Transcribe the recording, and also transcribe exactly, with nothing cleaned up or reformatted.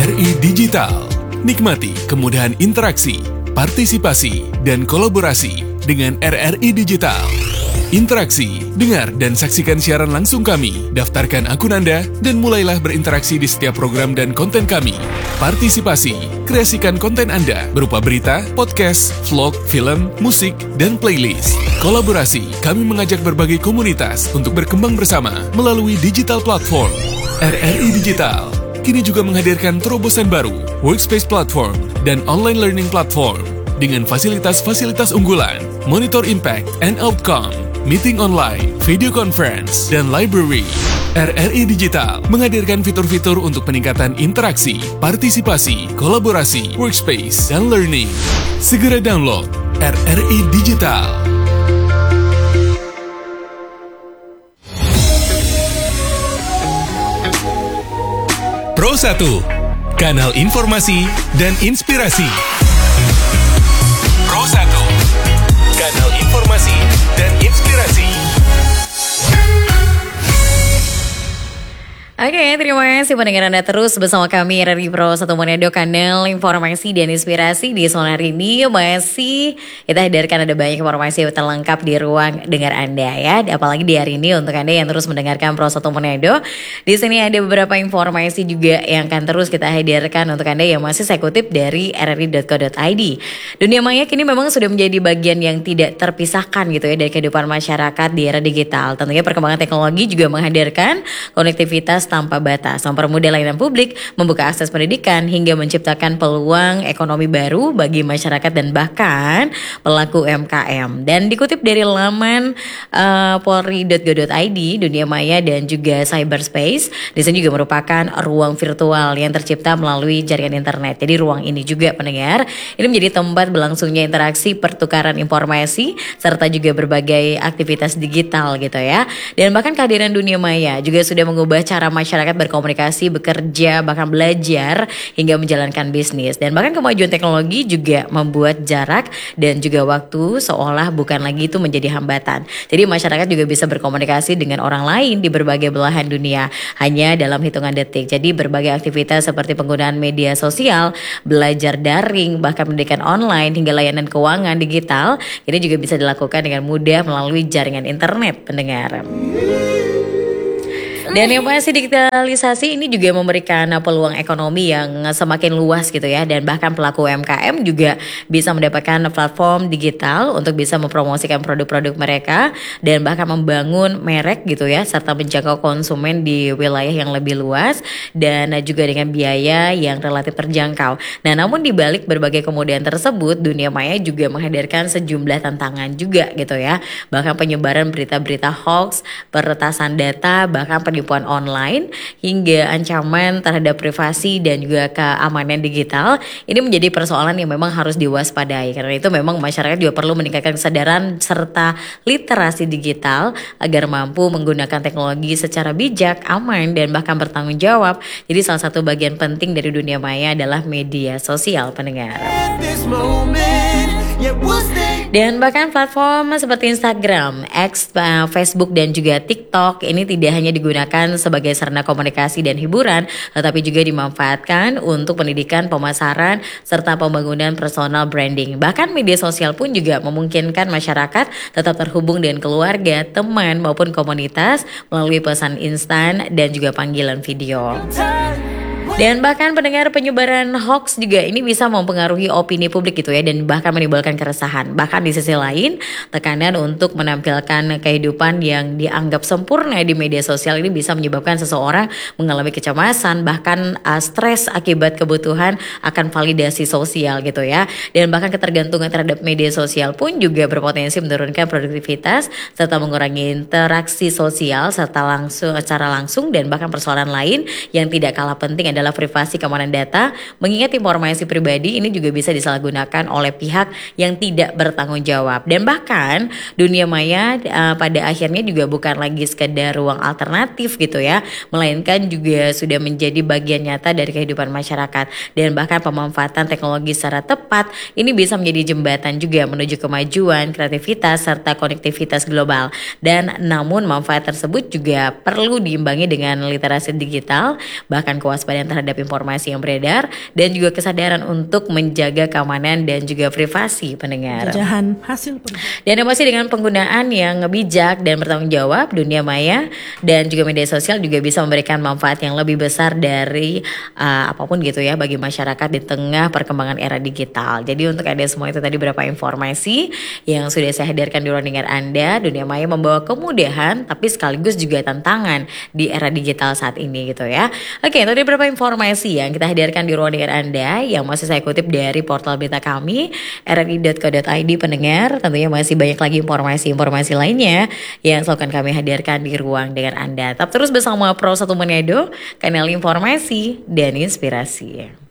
R I Digital. Nikmati kemudahan interaksi, partisipasi, dan kolaborasi dengan R R I Digital. Interaksi, dengar dan saksikan siaran langsung kami, daftarkan akun Anda, dan mulailah berinteraksi di setiap program dan konten kami. Partisipasi, kreasikan konten Anda berupa berita, podcast, vlog, film, musik, dan playlist. Kolaborasi, kami mengajak berbagai komunitas untuk berkembang bersama melalui digital platform. R R I Digital kini juga menghadirkan terobosan baru, workspace platform, dan online learning platform dengan fasilitas-fasilitas unggulan, monitor impact and outcome, meeting online, video conference, dan library. R R I Digital menghadirkan fitur-fitur untuk peningkatan interaksi, partisipasi, kolaborasi, workspace, dan learning. Segera download R R I Digital. Pro satu, kanal informasi dan inspirasi. Pro satu, kanal informasi dan inspirasi. Oke, terima kasih pendengar Anda terus bersama kami R R I Pro satu Manado, kanal informasi dan inspirasi. Di sore hari ini masih kita hadirkan ada banyak informasi yang terlengkap di ruang dengar Anda ya. Apalagi di hari ini untuk Anda yang terus mendengarkan Pro satu Manado. Di sini ada beberapa informasi juga yang akan terus kita hadirkan untuk Anda yang masih saya kutip dari r r i dot co dot i d. Dunia maya kini memang sudah menjadi bagian yang tidak terpisahkan gitu ya dari kehidupan masyarakat di era digital. Tentunya perkembangan teknologi juga menghadirkan konektivitas tanpa batas, mempermudah layanan publik, membuka akses pendidikan, hingga menciptakan peluang ekonomi baru bagi masyarakat dan bahkan pelaku U M K M. Dan dikutip dari laman uh, polri dot go dot i d, dunia maya dan juga cyberspace di sini juga merupakan ruang virtual yang tercipta melalui jaringan internet. Jadi ruang ini juga pendengar, ini menjadi tempat berlangsungnya interaksi, pertukaran informasi, serta juga berbagai aktivitas digital gitu ya. Dan bahkan kehadiran dunia maya juga sudah mengubah cara masyarakat berkomunikasi, bekerja, bahkan belajar hingga menjalankan bisnis. Dan bahkan kemajuan teknologi juga membuat jarak dan juga waktu seolah bukan lagi itu menjadi hambatan. Jadi masyarakat juga bisa berkomunikasi dengan orang lain di berbagai belahan dunia hanya dalam hitungan detik. Jadi berbagai aktivitas seperti penggunaan media sosial, belajar daring, bahkan pendidikan online hingga layanan keuangan digital ini juga bisa dilakukan dengan mudah melalui jaringan internet pendengar. Dan yang pasti digitalisasi ini juga memberikan peluang ekonomi yang semakin luas gitu ya. Dan bahkan pelaku U M K M juga bisa mendapatkan platform digital untuk bisa mempromosikan produk-produk mereka dan bahkan membangun merek gitu ya, serta menjangkau konsumen di wilayah yang lebih luas dan juga dengan biaya yang relatif terjangkau. Nah, namun di balik berbagai kemudahan tersebut, dunia maya juga menghadirkan sejumlah tantangan juga gitu ya. Bahkan penyebaran berita-berita hoax, peretasan data, bahkan penipuan online hingga ancaman terhadap privasi dan juga keamanan digital ini menjadi persoalan yang memang harus diwaspadai. Karena itu memang masyarakat juga perlu meningkatkan kesadaran serta literasi digital agar mampu menggunakan teknologi secara bijak, aman dan bahkan bertanggung jawab. Jadi salah satu bagian penting dari dunia maya adalah media sosial pendengar. Dan bahkan platform seperti Instagram, X, Facebook dan juga TikTok ini tidak hanya digunakan sebagai sarana komunikasi dan hiburan, tetapi juga dimanfaatkan untuk pendidikan, pemasaran, serta pembangunan personal branding. Bahkan media sosial pun juga memungkinkan masyarakat tetap terhubung dengan keluarga, teman maupun komunitas melalui pesan instan dan juga panggilan video. Dan bahkan pendengar, penyebaran hoax juga ini bisa mempengaruhi opini publik gitu ya, dan bahkan menimbulkan keresahan. Bahkan di sisi lain, tekanan untuk menampilkan kehidupan yang dianggap sempurna di media sosial ini bisa menyebabkan seseorang mengalami kecemasan, bahkan uh, stres akibat kebutuhan akan validasi sosial gitu ya. Dan bahkan ketergantungan terhadap media sosial pun juga berpotensi menurunkan produktivitas serta mengurangi interaksi sosial serta langsung secara langsung. Dan bahkan persoalan lain yang tidak kalah penting adalah privasi, keamanan data, mengingat informasi pribadi ini juga bisa disalahgunakan oleh pihak yang tidak bertanggung jawab. Dan bahkan dunia maya uh, pada akhirnya juga bukan lagi sekedar ruang alternatif gitu ya, melainkan juga sudah menjadi bagian nyata dari kehidupan masyarakat. Dan bahkan pemanfaatan teknologi secara tepat ini bisa menjadi jembatan juga menuju kemajuan, kreativitas serta konektivitas global. Dan namun manfaat tersebut juga perlu diimbangi dengan literasi digital, bahkan kewaspadaan terhadap informasi yang beredar dan juga kesadaran untuk menjaga keamanan dan juga privasi pendengar. Penjajahan hasil perjalanan. Dan yang masih dengan penggunaan yang bijak dan bertanggung jawab, dunia maya dan juga media sosial juga bisa memberikan manfaat yang lebih besar dari uh, apapun gitu ya bagi masyarakat di tengah perkembangan era digital. Jadi untuk ada semua itu tadi beberapa informasi yang sudah saya hadirkan di ruang dengar Anda. Dunia maya membawa kemudahan tapi sekaligus juga tantangan di era digital saat ini gitu ya. Oke, itu ada beberapa informasi yang kita hadirkan di ruang dengar Anda yang masih saya kutip dari portal berita kami r r i dot co dot i d pendengar. Tentunya masih banyak lagi informasi-informasi lainnya yang selalu akan kami hadirkan di ruang dengar Anda. Tetap terus bersama Pro satu Manado, kanal informasi dan inspirasi.